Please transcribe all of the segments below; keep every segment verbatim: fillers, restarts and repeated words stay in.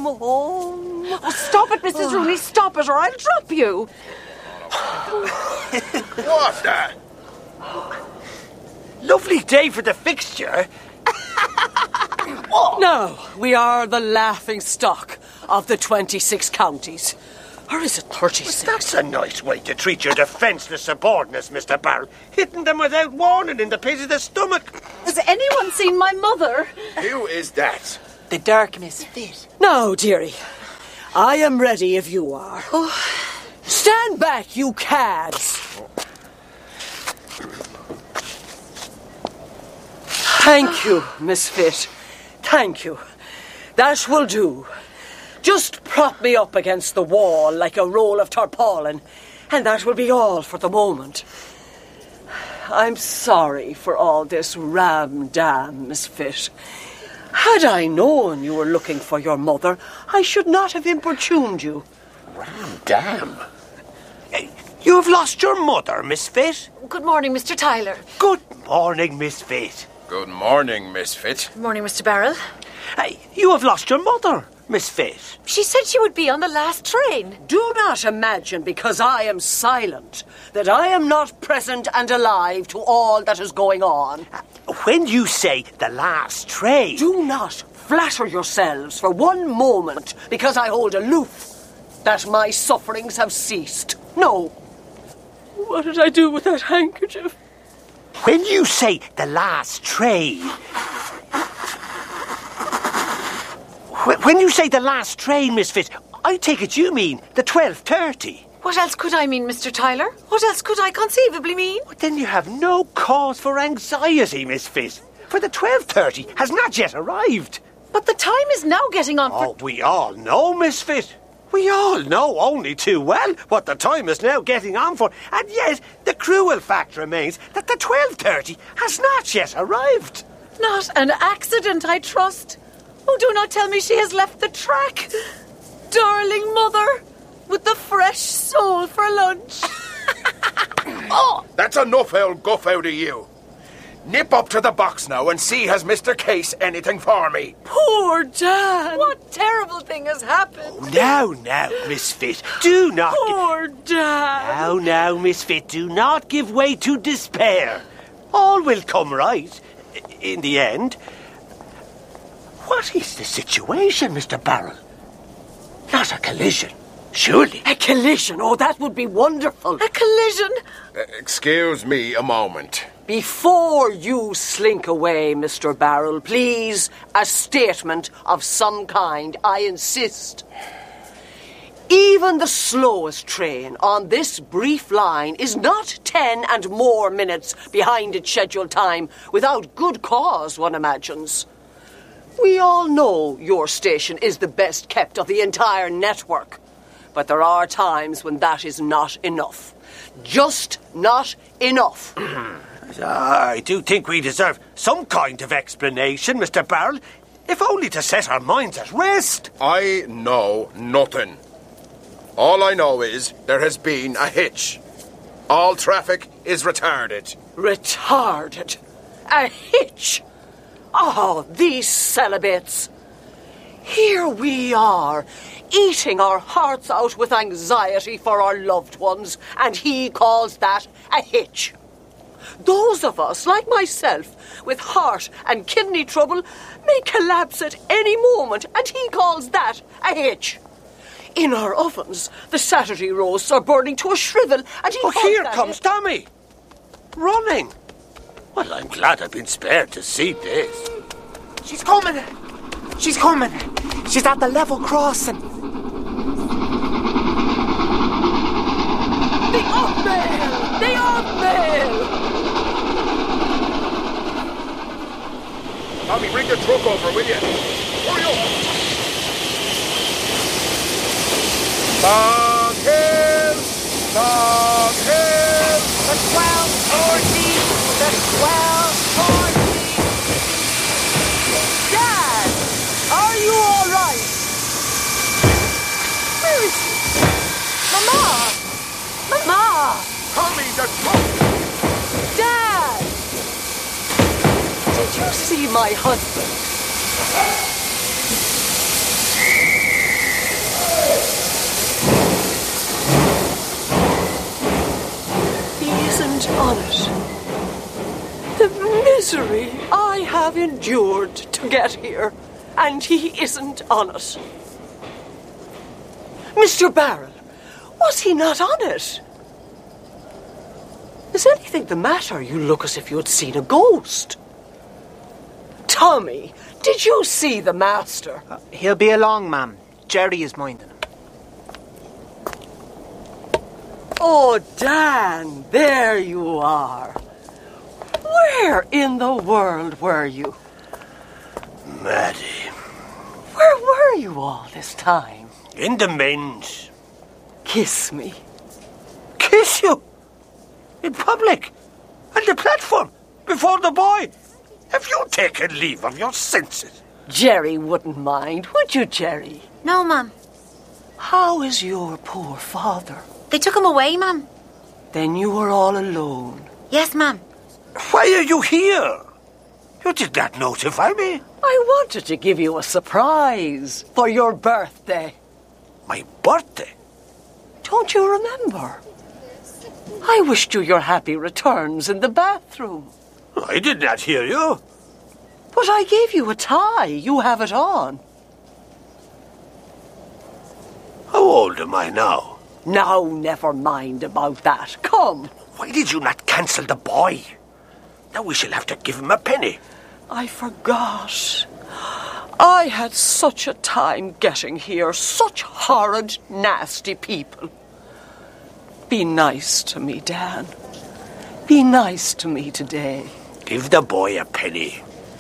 home. Oh, stop it, Missus Oh. Rooney, stop it, or I'll drop you. What's that? Lovely day for the fixture. Oh. No, we are the laughing stock of the twenty-six counties. Or is it thirty-six? But that's a nice way to treat your defenceless subordinates, Mister Barrell. Hitting them without warning in the pit of the stomach. Has anyone seen my mother? Who is that? The Dark Misfit. No, dearie. I am ready if you are. Oh. Stand back, you cads. Thank you, Misfit. Thank you. That will do. Just prop me up against the wall like a roll of tarpaulin, and that will be all for the moment. I'm sorry for all this ram-dam, Misfit. Had I known you were looking for your mother, I should not have importuned you. Ram-dam? You have lost your mother, Misfit? Good morning, Mister Tyler. Good morning, Misfit. Good morning, Misfit. Good morning, Mister Barrell. Hey, you have lost your mother, Misfit. She said she would be on the last train. Do not imagine, because I am silent, that I am not present and alive to all that is going on. When you say the last train... Do not flatter yourselves for one moment, because I hold aloof, that my sufferings have ceased. No. What did I do with that handkerchief? When you say the last train... When you say the last train, Misfit, I take it you mean the twelve thirty. What else could I mean, Mister Tyler? What else could I conceivably mean? But then you have no cause for anxiety, Misfit, for the twelve thirty has not yet arrived. But the time is now getting on for... Oh, we all know, Misfit. We all know only too well what the time is now getting on for, and yet the cruel fact remains that the twelve thirty has not yet arrived. Not an accident, I trust. Oh, do not tell me she has left the track. Darling mother, with the fresh sole for lunch. Oh! That's enough old guff out of you. Nip up to the box now and see has Mister Case anything for me. Poor Dad. What terrible thing has happened? Oh, now, now, Misfit, do not... Poor Dad. Now, now, Misfit, do not give way to despair. All will come right, in the end. What is the situation, Mister Barrell? Not a collision, surely. A collision? Oh, that would be wonderful. A collision? Uh, excuse me a moment. Before you slink away, Mister Barrell, please, a statement of some kind, I insist. Even the slowest train on this brief line is not ten and more minutes behind its scheduled time, without good cause, one imagines. We all know your station is the best kept of the entire network, but there are times when that is not enough. Just not enough. I do think we deserve some kind of explanation, Mister Barrell, if only to set our minds at rest. I know nothing. All I know is there has been a hitch. All traffic is retarded. Retarded? A hitch? Oh, these celibates. Here we are, eating our hearts out with anxiety for our loved ones, and he calls that a hitch. Those of us, like myself, with heart and kidney trouble, may collapse at any moment, and he calls that a hitch. In our ovens, the Saturday roasts are burning to a shrivel, and he Oh, calls here that comes a... Tommy, running. Well, I'm glad I've been spared to see this. She's coming. She's coming. She's at the level crossing. The up-mail! The up-mail! Tommy, bring the truck over, will you? Hurry up! Dog Hill! Dog Hill! The twelve forty! The twelve forty! Dad! Are you all right? Where is he? Mama! Mama! Tommy, the truck! Dad! Did you see my husband? have endured to get here, and he isn't on it. Mister Barrel, was he not on it? Is anything the matter? You look as if you had seen a ghost. Tommy, did you see the master? Uh, he'll be along, ma'am. Jerry is minding him. Oh, Dan, there you are. Where in the world were you? Maddie. Where were you all this time? In the men's. Kiss me. Kiss you? In public? On the platform? Before the boy? Have you taken leave of your senses? Jerry wouldn't mind, would you, Jerry? No, ma'am. How is your poor father? They took him away, ma'am. Then you were all alone. Yes, ma'am. Why are you here? You did not notify me. I wanted to give you a surprise for your birthday. My birthday? Don't you remember? I wished you your happy returns in the bathroom. I did not hear you. But I gave you a tie. You have it on. How old am I now? Now, never mind about that. Come. Why did you not cancel the boy? Now we shall have to give him a penny. I forgot. I had such a time getting here. Such horrid, nasty people. Be nice to me, Dan. Be nice to me today. Give the boy a penny.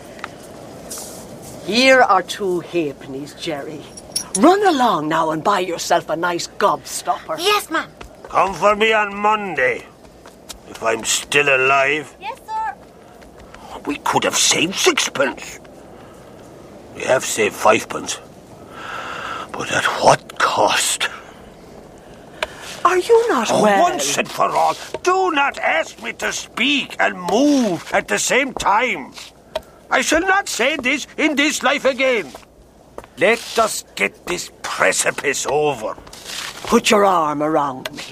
Here are two halfpennies, Jerry. Run along now and buy yourself a nice gobstopper. Yes, ma'am. Come for me on Monday. If I'm still alive. Yes, sir. We could have saved sixpence. We have saved fivepence. But at what cost? Are you not Oh, well? once and for all, do not ask me to speak and move at the same time. I shall not say this in this life again. Let us get this precipice over. Put your arm around me.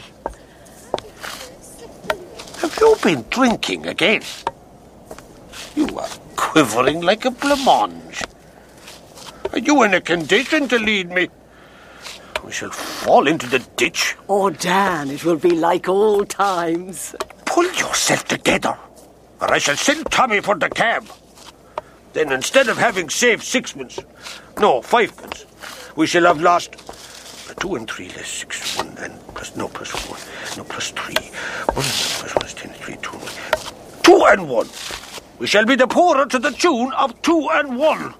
Have you been drinking again? You are quivering like a blancmange. Are you in a condition to lead me? We shall fall into the ditch. Oh, Dan, it will be like old times. Pull yourself together, or I shall send Tommy for the cab. Then instead of having saved sixpence, no, fivepence, we shall have lost two and three less six, one and plus, no, plus one, no, plus three. One plus one is ten, three, two. Two and one. We shall be the poorer to the tune of two and one.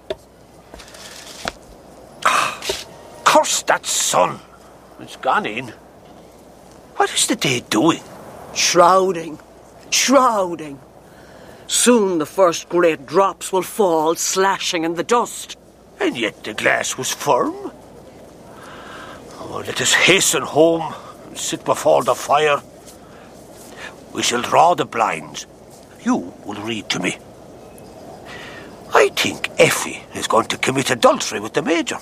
Curse that sun. It's gone in. What is the day doing? Shrouding. Shrouding. Soon the first great drops will fall, slashing in the dust. And yet the glass was firm. Oh, let us hasten home and sit before the fire. We shall draw the blinds. You will read to me. I think Effie is going to commit adultery with the Major.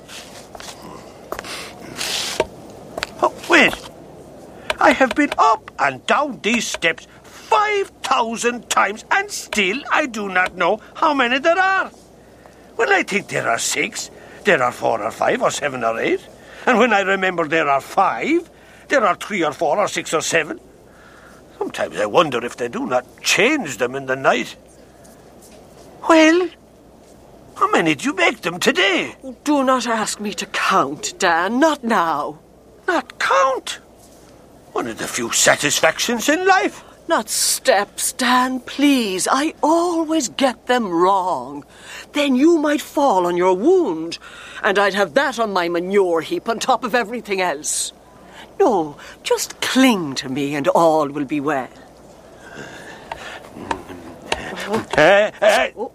Oh, wait. I have been up and down these steps five thousand times, and still I do not know how many there are. When I think there are six, there are four or five or seven or eight. And when I remember there are five, there are three or four or six or seven. Sometimes I wonder if they do not change them in the night. Well, how many do you make them today? Do not ask me to count, Dan. Not now. Not count. One of the few satisfactions in life. Not steps, Dan, please. I always get them wrong. Then you might fall on your wound, and I'd have that on my manure heap on top of everything else. No, just cling to me and all will be well. Uh, uh, Oh,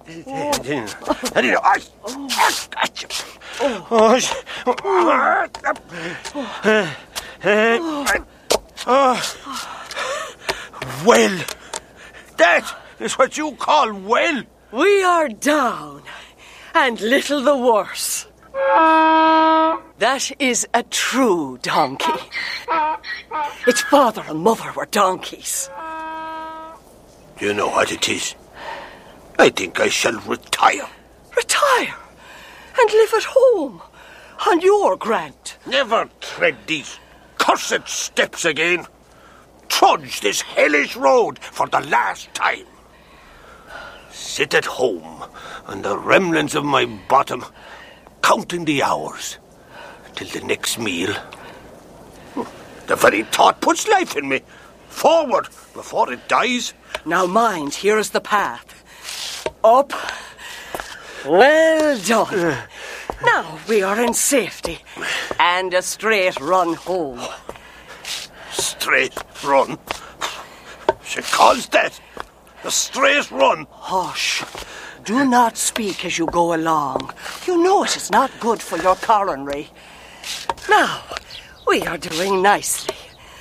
well, that is what you call well. We are down, and little the worse. That is a true donkey. Its father and mother were donkeys. Do you know what it is? I think I shall retire. Retire? And live at home? On your grant? Never tread these cursed steps again. Trudge this hellish road for the last time. Sit at home on the remnants of my bottom, counting the hours till the next meal. The very thought puts life in me. Forward before it dies. Now mind, here is the path. Up. Well done. Now we are in safety. And a straight run home. Straight run? She calls that a straight run. Hush. Do not speak as you go along. You know it is not good for your coronary. Now, we are doing nicely.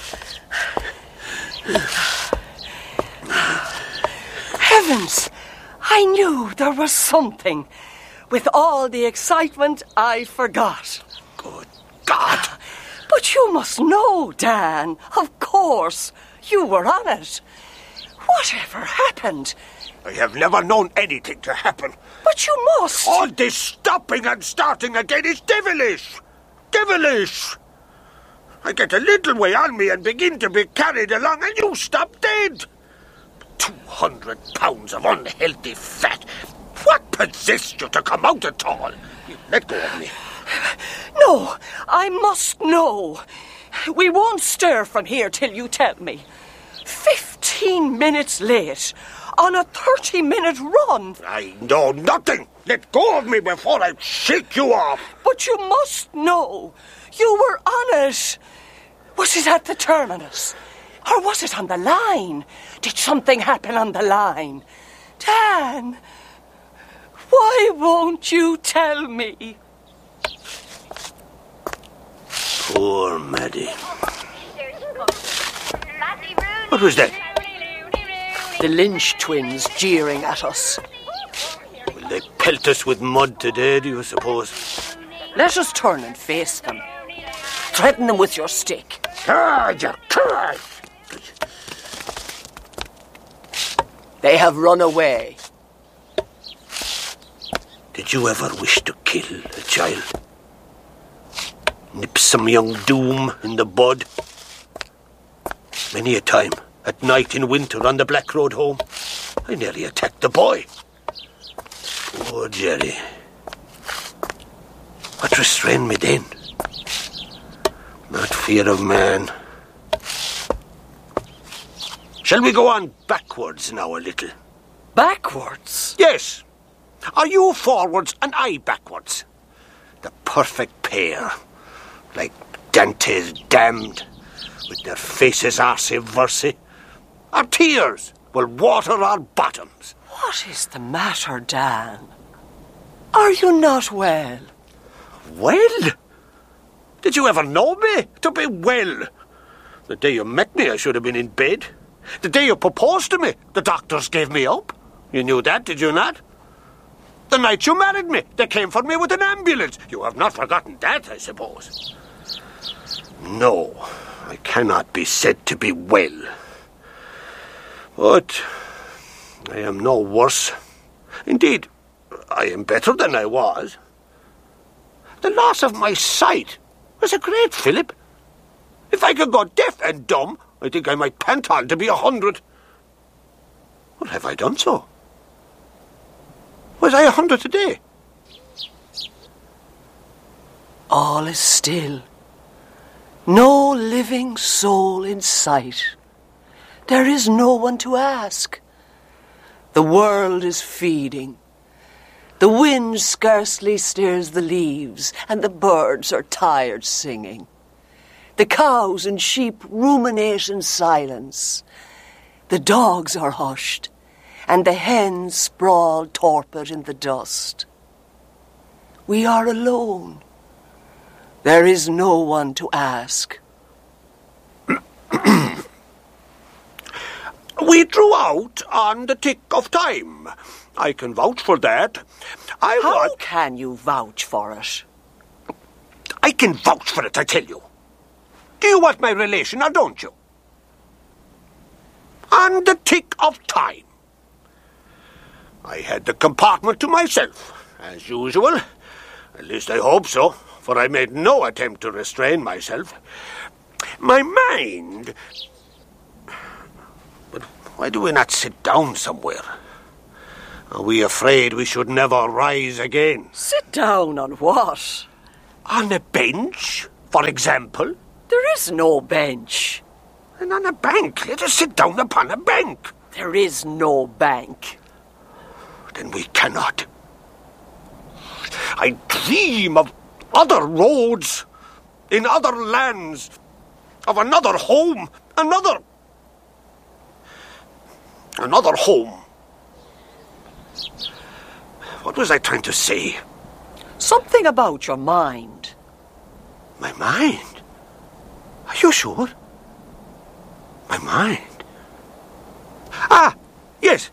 Heavens! I knew there was something. With all the excitement, I forgot. Good God! But you must know, Dan. Of course. You were on it. Whatever happened? I have never known anything to happen. But you must. All this stopping and starting again is devilish. Devilish. I get a little way on me and begin to be carried along, and you stop dead. Two hundred pounds of unhealthy fat. What possessed you to come out at all? You let go of me. No, I must know. We won't stir from here till you tell me. Fifteen minutes late on a thirty-minute run. I know nothing. Let go of me before I shake you off. But you must know. You were on it. Was it at the terminus? Or was it on the line? Did something happen on the line? Dan, why won't you tell me? Poor Maddie. What was that? The Lynch twins jeering at us. Will they pelt us with mud today, do you suppose? Let us turn and face them. Threaten them with your stick. God, you coward! They have run away. Did you ever wish to kill a child? Nip some young doom in the bud? Many a time, at night in winter on the Black Road home, I nearly attacked the boy. Poor Jerry. What restrained me then? Not fear of man. Shall we go on backwards now a little? Backwards? Yes. Are you forwards and I backwards? The perfect pair. Like Dante's damned, with their faces arse-verse. Our tears will water our bottoms. What is the matter, Dan? Are you not well? Well? Did you ever know me to be well? The day you met me, I should have been in bed. The day you proposed to me, the doctors gave me up. You knew that, did you not? The night you married me, they came for me with an ambulance. You have not forgotten that, I suppose. No, I cannot be said to be well. But I am no worse. Indeed, I am better than I was. The loss of my sight was a great fillip. If I could go deaf and dumb, I think I might pant on to be a hundred. Well, have I done so? Was I a hundred today? All is still. No living soul in sight. There is no one to ask. The world is feeding. The wind scarcely stirs the leaves, and the birds are tired singing. The cows and sheep ruminate in silence. The dogs are hushed, and the hens sprawl torpid in the dust. We are alone. There is no one to ask. We drew out on the tick of time. I can vouch for that. I How want... can you vouch for it? I can vouch for it, I tell you. Do you want my relation or don't you? On the tick of time. I had the compartment to myself, as usual. At least I hope so, for I made no attempt to restrain myself. My mind... But why do we not sit down somewhere? Are we afraid we should never rise again? Sit down on what? On a bench, for example? There is no bench. And on a bank. Let us sit down upon a bank. There is no bank. Then we cannot. I dream of other roads, in other lands, of another home, another... another home. What was I trying to say? Something about your mind. My mind? Are you sure? My mind? Ah, yes.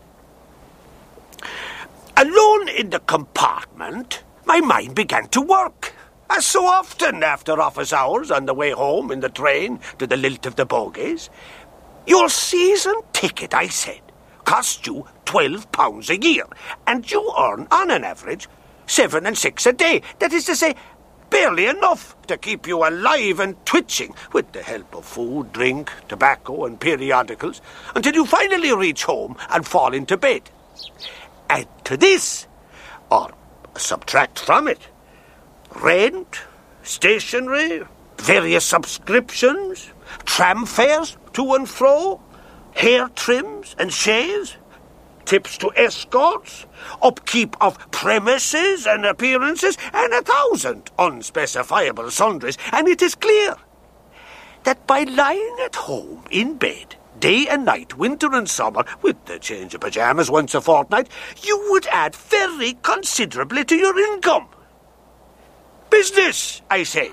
Alone in the compartment, my mind began to work. As so often after office hours on the way home in the train to the lilt of the bogies. Your season ticket, I said, costs you twelve pounds a year, and you earn, on an average, seven and six a day. That is to say, barely enough to keep you alive and twitching with the help of food, drink, tobacco, and periodicals, until you finally reach home and fall into bed. Add to this, or subtract from it, rent, stationery, various subscriptions, tram fares to and fro, hair trims and shaves, tips to escorts, upkeep of premises and appearances, and a thousand unspecifiable sundries. And it is clear that by lying at home in bed, day and night, winter and summer, with the change of pyjamas once a fortnight, you would add very considerably to your income. Business, I said.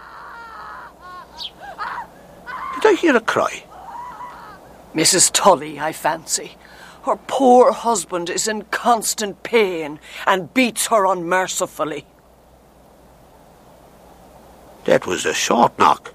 Did I hear a cry? Missus Tully, I fancy. Her poor husband is in constant pain and beats her unmercifully. That was a short knock.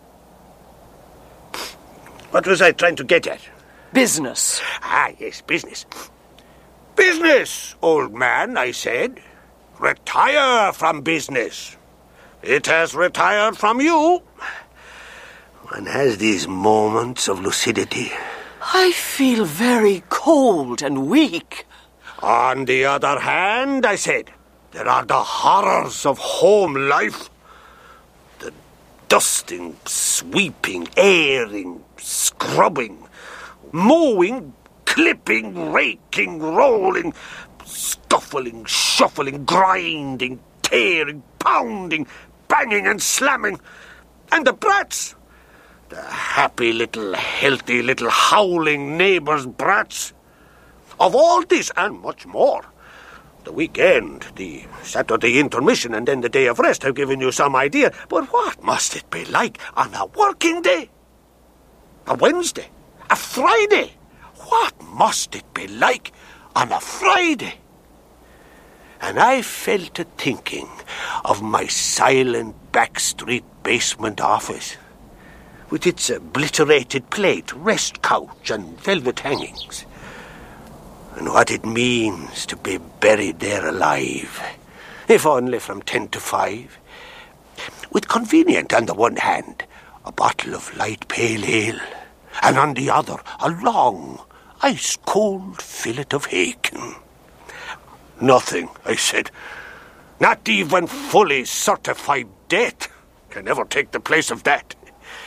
What was I trying to get at? Business. Ah, yes, business. Business, old man, I said. Retire from business. It has retired from you. One has these moments of lucidity. I feel very cold and weak. On the other hand, I said, there are the horrors of home life. The dusting, sweeping, airing, scrubbing, mowing, clipping, raking, rolling, scuffling, shuffling, grinding, tearing, pounding, banging and slamming. And the brats, the happy little, healthy little howling neighbours' brats. Of all this and much more, the weekend, the Saturday intermission and then the day of rest have given you some idea. But what must it be like on a working day? A Wednesday? A Friday? What must it be like on a Friday? And I fell to thinking of my silent backstreet basement office, with its obliterated plate, rest couch, and velvet hangings, and what it means to be buried there alive, if only from ten to five, with convenient on the one hand a bottle of light pale ale, and on the other a long, ice-cold fillet of bacon. Nothing, I said, not even fully certified death can ever take the place of that.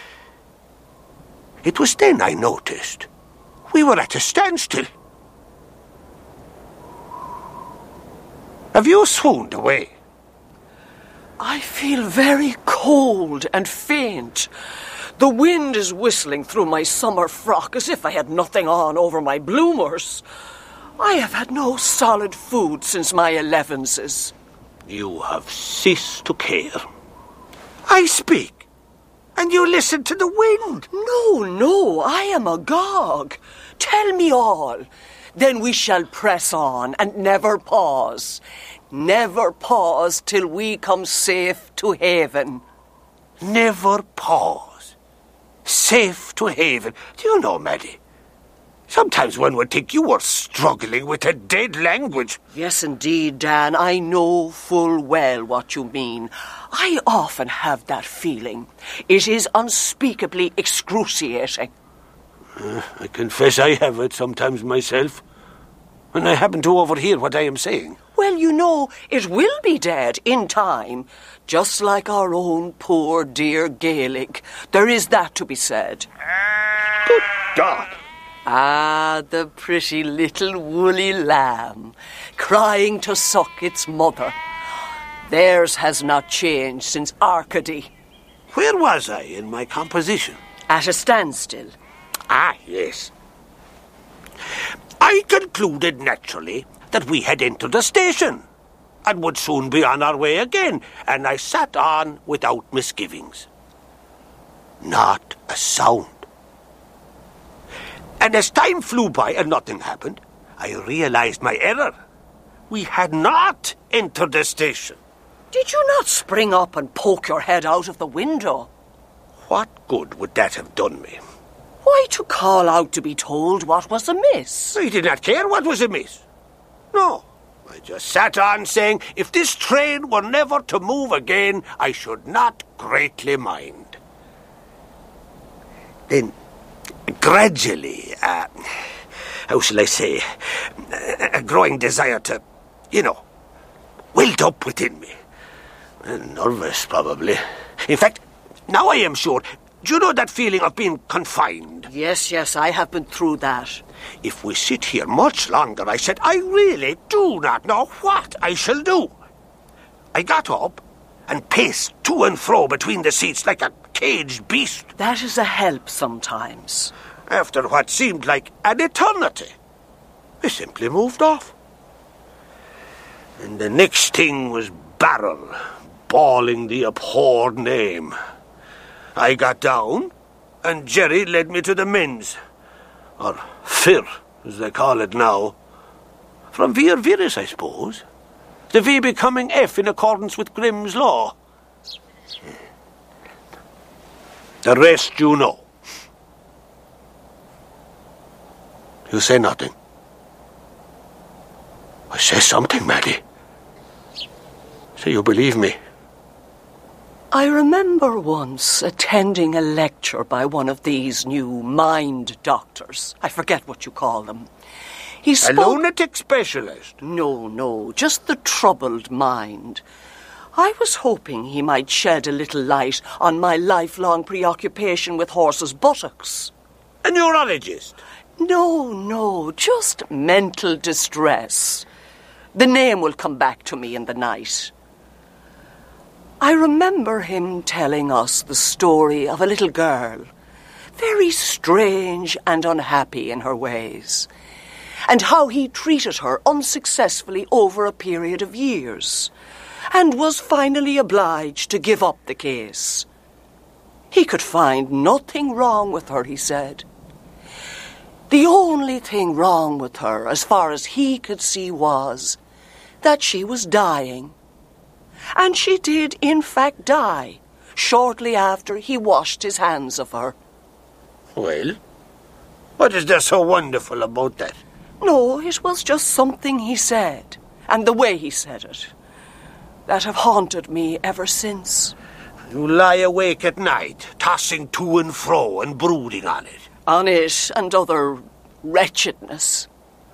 It was then I noticed we were at a standstill. Have you swooned away? I feel very cold and faint. The wind is whistling through my summer frock as if I had nothing on over my bloomers. I have had no solid food since my elevenses. You have ceased to care. I speak, and you listen to the wind. No, no, I am agog. Tell me all. Then we shall press on and never pause. Never pause till we come safe to haven. Never pause. Safe to haven. Do you know, Maddie, Sometimes one would think you were struggling with a dead language. Yes, indeed, Dan. I know full well what you mean. I often have that feeling. It is unspeakably excruciating. Uh, I confess I have it sometimes myself, when I happen to overhear what I am saying. Well, you know, it will be dead in time, just like our own poor dear Gaelic. There is that to be said. Good God! Ah, the pretty little woolly lamb, crying to suck its mother. Theirs has not changed since Arcady. Where was I in my composition? At a standstill. Ah, yes. I concluded naturally that we had entered the station and would soon be on our way again, and I sat on without misgivings. Not a sound. And as time flew by and nothing happened, I realized my error. We had not entered the station. Did you not spring up and poke your head out of the window? What good would that have done me? Why, to call out to be told what was amiss. I did not care what was amiss. No, I just sat on saying if this train were never to move again, I should not greatly mind. Then, gradually, uh, how shall I say, a growing desire to, you know, welled up within me. Nervous, probably. In fact, now I am sure. Do you know that feeling of being confined? Yes, yes, I have been through that. If we sit here much longer, I said, I really do not know what I shall do. I got up and paced to and fro between the seats like a caged beast. That is a help sometimes. After what seemed like an eternity, I simply moved off. And the next thing was Barrel, bawling the abhorred name. I got down, and Jerry led me to the men's, or Fir, as they call it now. From Vir Viris, I suppose. The V becoming F in accordance with Grimm's law. The rest you know. You say nothing. I say something, Maddie. So you believe me? I remember once attending a lecture by one of these new mind doctors. I forget what you call them. He spoke... A lunatic specialist? No, no, just the troubled mind. I was hoping he might shed a little light on my lifelong preoccupation with horses' buttocks. A neurologist? No, no, just mental distress. The name will come back to me in the night. I remember him telling us the story of a little girl, very strange and unhappy in her ways, and how he treated her unsuccessfully over a period of years, and was finally obliged to give up the case. He could find nothing wrong with her, he said. The only thing wrong with her, as far as he could see, was that she was dying. And she did, in fact, die, shortly after he washed his hands of her. Well, what is there so wonderful about that? No, it was just something he said, and the way he said it, that have haunted me ever since. You lie awake at night, tossing to and fro and brooding on it. On it and other wretchedness.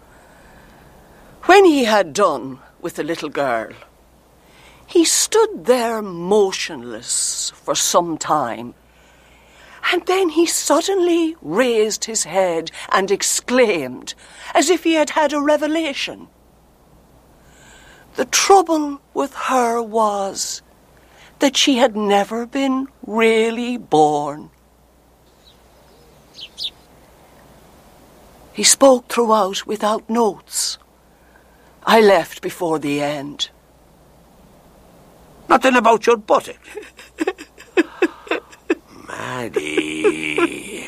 When he had done with the little girl, he stood there motionless for some time, and then he suddenly raised his head and exclaimed, as if he had had a revelation. The trouble with her was that she had never been really born. He spoke throughout without notes. I left before the end. Nothing about your buttock. Maddie.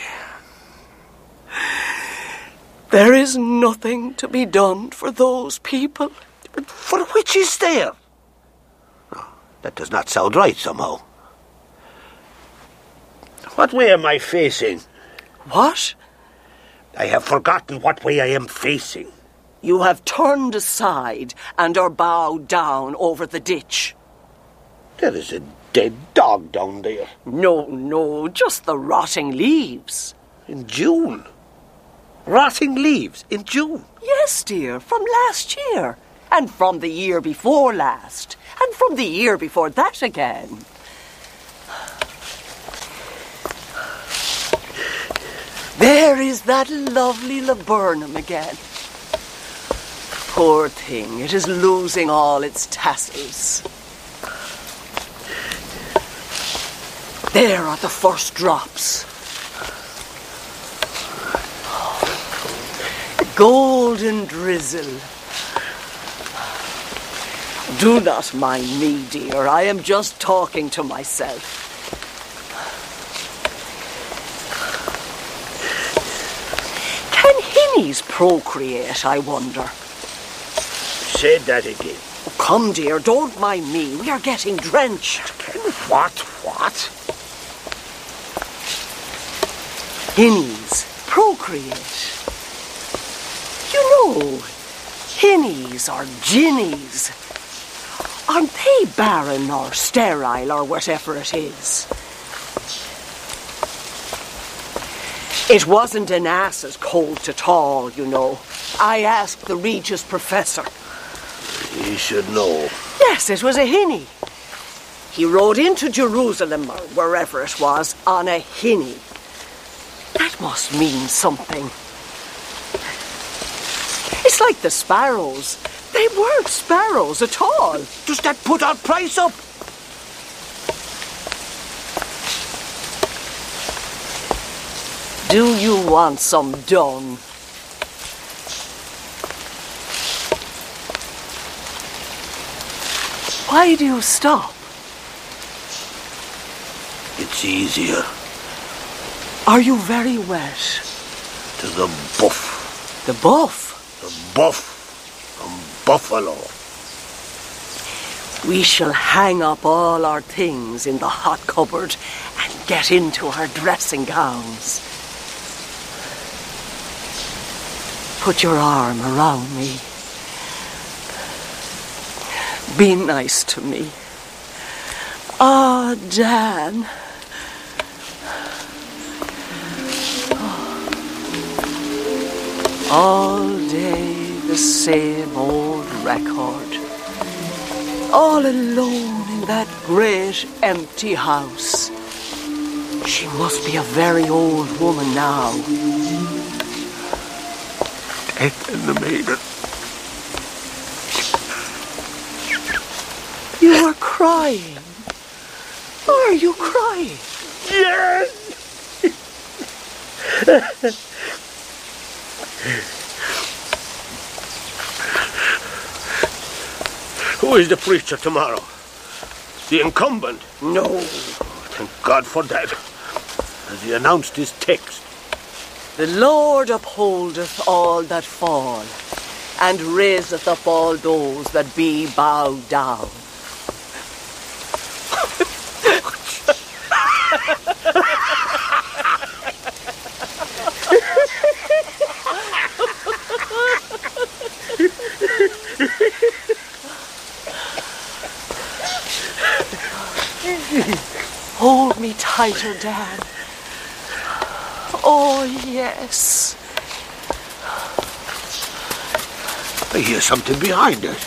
There is nothing to be done for those people. But for which is there? Oh, that does not sound right somehow. What way am I facing? What? I have forgotten what way I am facing. You have turned aside and are bowed down over the ditch. There is a dead dog down there. No, no, just the rotting leaves. In June? Rotting leaves in June? Yes, dear, from last year. And from the year before last. And from the year before that again. There is that lovely laburnum again. Poor thing, it is losing all its tassels. There are the first drops. Golden drizzle. Do not mind me, dear. I am just talking to myself. Can hinnies procreate, I wonder? Say that again. Oh, come, dear, don't mind me. We are getting drenched. What? What? Hinnies procreate. You know, hinnies or ginnies. Aren't they barren or sterile or whatever it is? It wasn't an ass's colt at all, you know. I asked the Regis professor. He should know. Yes, it was a hinny. He rode into Jerusalem, or wherever it was, on a hinny. That must mean something. It's like the sparrows. They weren't sparrows at all. Does that put our price up? Do you want some done? Why do you stop? It's easier. Are you very wet? To the buff. The buff? The buff from Buffalo. We shall hang up all our things in the hot cupboard and get into our dressing gowns. Put your arm around me. Be nice to me. Ah, Dan. All day the same old record. All alone in that great empty house. She must be a very old woman now. Death and the maiden. You are crying. Are you crying? Yes! Who is the preacher tomorrow? The incumbent? No. Thank God for that. As he announced his text. The Lord upholdeth all that fall, and raiseth up all those that be bowed down. Hold me tighter, Dan. Oh, yes. I hear something behind us.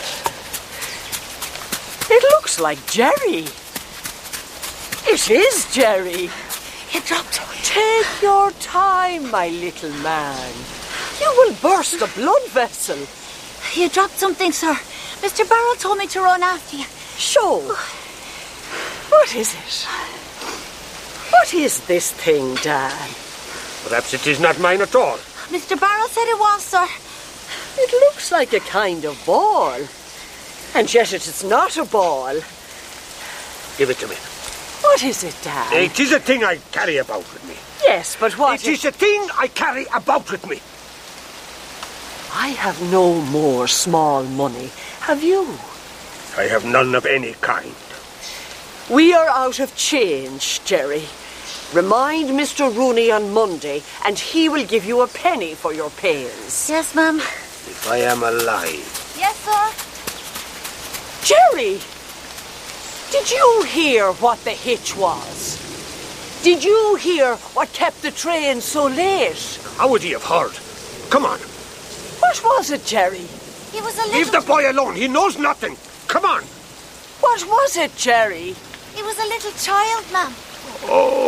It looks like Jerry. It is Jerry. He dropped. Take your time, my little man. You will burst a blood vessel. You dropped something, sir. Mister Barrell told me to run after you. Show. What is it? What is this thing, Dan? Perhaps it is not mine at all. Mister Barrell said it was, sir. It looks like a kind of ball. And yet it is not a ball. Give it to me. What is it, Dan? It is a thing I carry about with me. Yes, but what? It is a thing I carry about with me. I have no more small money. Have you? I have none of any kind. We are out of change, Jerry. Remind Mister Rooney on Monday, and he will give you a penny for your pains. Yes, ma'am. If I am alive. Yes, sir. Jerry, did you hear what the hitch was? Did you hear what kept the train so late? How would he have heard? Come on. What was it, Jerry? He was a little... Leave the boy alone. He knows nothing. Come on. What was it, Jerry? He was a little child, ma'am. Oh.